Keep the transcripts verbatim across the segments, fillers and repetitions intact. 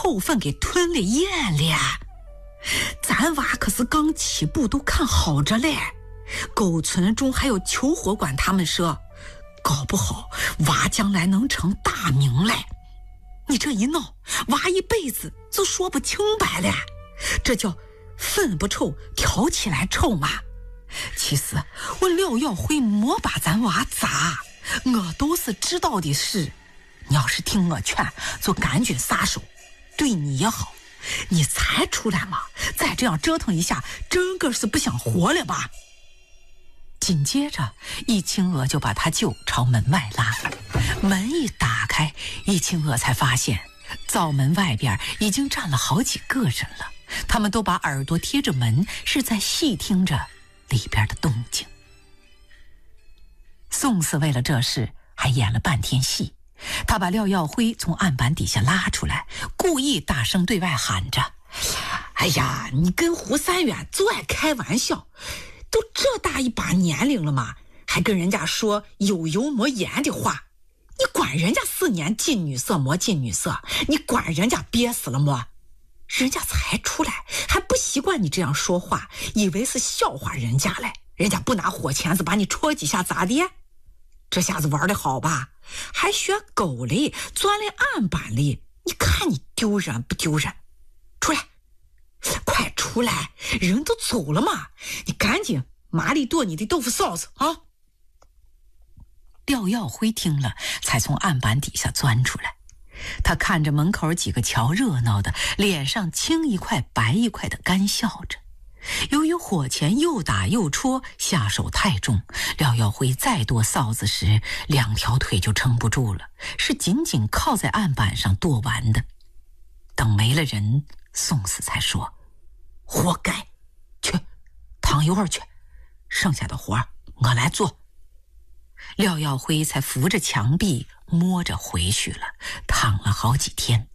臭粪给吞了咽了。咱娃可是刚起步都看好着嘞，狗村中还有求火馆他们说，搞不好娃将来能成大名嘞。你这一闹，娃一辈子就说不清白了，这叫粪不臭挑起来臭嘛。其实我廖耀辉没把咱娃砸，我都是知道的事。你要是听我劝，就赶紧撒手，对你也好。你才出来嘛，再这样折腾一下，真个是不想活了吧。紧接着易清娥就把他舅朝门外拉，门一打开，易清娥才发现灶门外边已经站了好几个人了，他们都把耳朵贴着门，是在细听着里边的动静。宋四为了这事还演了半天戏，他把廖耀辉从案板底下拉出来，故意大声对外喊着，哎呀，你跟胡三远就爱开玩笑，都这大一把年龄了嘛，还跟人家说有油没盐的话，你管人家四年进女色没进女色，你管人家憋死了没？人家才出来还不习惯你这样说话，以为是笑话人家嘞，人家不拿火钳子把你戳几下咋的？这下子玩得好吧，还学狗嘞，钻来案板里，你看你丢人不丢人？出来，快出来，人都走了嘛，你赶紧麻利剁你的豆腐臊子啊！廖耀辉听了才从案板底下钻出来，他看着门口几个瞧热闹的，脸上青一块白一块的干笑着。由于火钳又打又戳，下手太重，廖耀辉再剁臊子时，两条腿就撑不住了，是紧紧靠在案板上剁完的。等没了人，宋四才说，活该，去躺一会儿去，剩下的活我来做。廖耀辉才扶着墙壁摸着回去了，躺了好几天。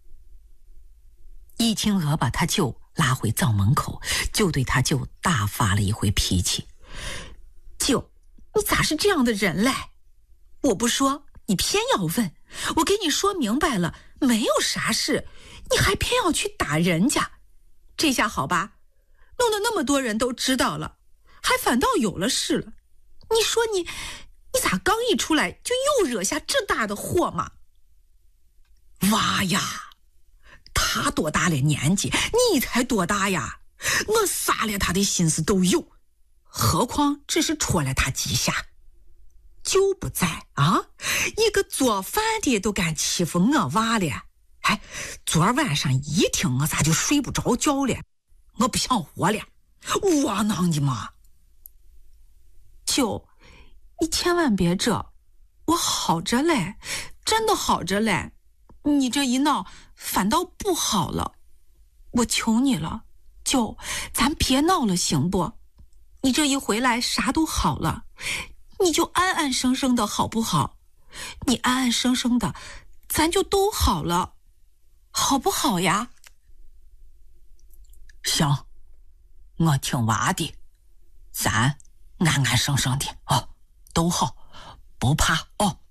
易清娥把他舅拉回灶门口，就对他舅大发了一回脾气，舅，你咋是这样的人嘞？我不说你偏要问，我给你说明白了，没有啥事，你还偏要去打人家，这下好吧，弄得那么多人都知道了，还反倒有了事了。你说你你咋刚一出来就又惹下这大的祸嘛？娃呀，他多大了年纪，你才多大呀？我杀了他的心思都有，何况只是戳了他几下。就不在啊，一个做饭的都敢欺负我娃了。哎，昨晚上一听我咋就睡不着觉了，我不想活了，窝囊的嘛。舅，你千万别这，我好着嘞，真的好着嘞，你这一闹反倒不好了，我求你了，舅，咱别闹了行不？你这一回来啥都好了，你就安安生生的好不好？你安安生生的，咱就都好了，好不好呀？行，我听娃的，咱安安生生的哦，都好，不怕哦。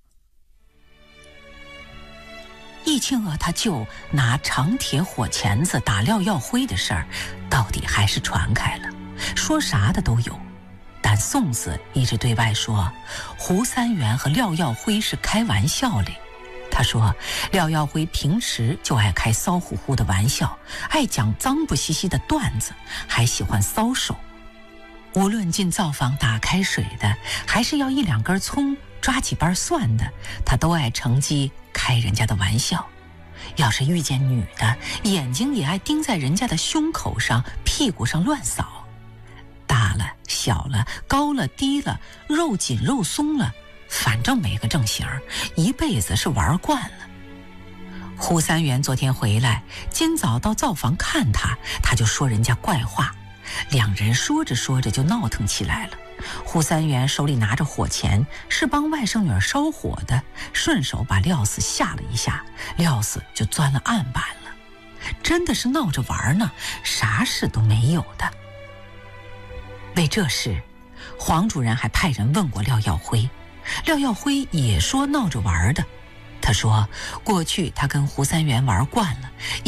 易清娥他舅拿长铁火钳子打廖耀辉的事儿，到底还是传开了，说啥的都有。但宋四一直对外说胡三元和廖耀辉是开玩笑嘞。他说廖耀辉平时就爱开骚乎乎的玩笑，爱讲脏不兮兮的段子，还喜欢搔首。无论进灶房打开水的，还是要一两根葱抓几瓣蒜的，他都爱乘机开人家的玩笑。要是遇见女的，眼睛也爱盯在人家的胸口上屁股上乱扫，大了小了，高了低了，肉紧肉松了，反正没个正形，一辈子是玩惯了。胡三元昨天回来，今早到灶房看他，他就说人家怪话，两人说着说着就闹腾起来了。胡三元手里拿着火钳，是帮外甥女烧火的，顺手把廖四吓了一下，廖四就钻了案板了。真的是闹着玩呢，啥事都没有的。为这事，黄主任还派人问过廖耀辉，廖耀辉也说闹着玩的。他说过去他跟胡三元玩惯了，